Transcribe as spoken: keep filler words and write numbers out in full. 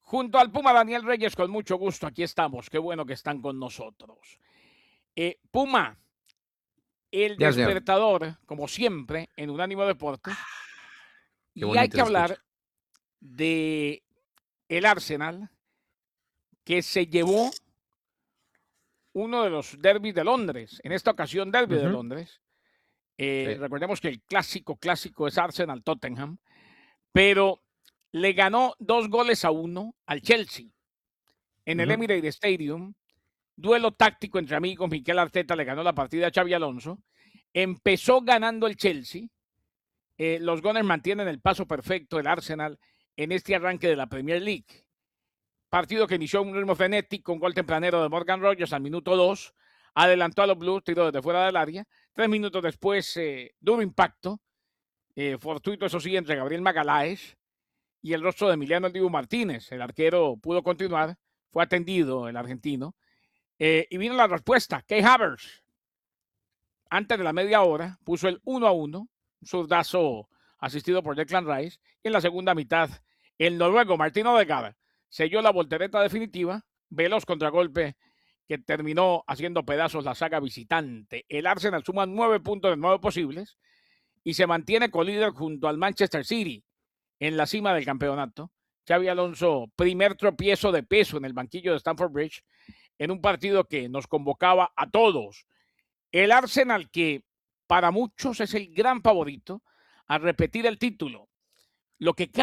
Junto al Puma Daniel Reyes, con mucho gusto, aquí estamos. Qué bueno que están con nosotros. Eh, Puma, el Ya, señor. despertador, como siempre, en Unánimo Deporte. Qué Y hay bonito que se escucha. hablar de el Arsenal, que se llevó uno de los derbis de Londres, en esta ocasión derbi de Ujú. Londres. Eh, Sí. recordemos que el clásico, clásico es Arsenal-Tottenham, pero le ganó dos goles a uno al Chelsea en el Ujú. Emirates Stadium. Duelo táctico entre amigos. Mikel Arteta le ganó la partida a Xabi Alonso. Empezó ganando el Chelsea. Eh, los Gunners mantienen el paso perfecto del Arsenal en este arranque de la Premier League. Partido que inició un ritmo frenético, un gol tempranero de Morgan Rogers al minuto dos. Adelantó a los Blues, tiro desde fuera del área. Tres minutos después, eh, duro impacto. Eh, fortuito, eso sí, entre Gabriel Magaláes y el rostro de Emiliano El Dibu Martínez. El arquero pudo continuar. Fue atendido el argentino. Eh, y vino la respuesta. Kai Havertz, antes de la media hora, puso el uno a uno, un zurdazo asistido por Declan Rice. Y en la segunda mitad, el noruego Martín Odegaard selló la voltereta definitiva, veloz contragolpe que terminó haciendo pedazos la saga visitante. El Arsenal suma nueve puntos de nueve posibles y se mantiene colíder junto al Manchester City en la cima del campeonato. Xabi Alonso, primer tropiezo de peso en el banquillo de Stamford Bridge, en un partido que nos convocaba a todos. El Arsenal, que para muchos es el gran favorito a repetir el título. Lo que